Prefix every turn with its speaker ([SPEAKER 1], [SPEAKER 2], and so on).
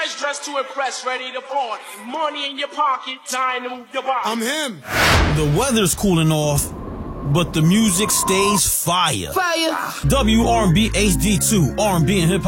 [SPEAKER 1] fresh, dressed to impress, ready to party. Money in your pocket, time to move your body.
[SPEAKER 2] I'm him.
[SPEAKER 3] The weather's cooling off, but the music stays fire.
[SPEAKER 4] Fire.
[SPEAKER 3] WRB HD2, R&B and hip hop.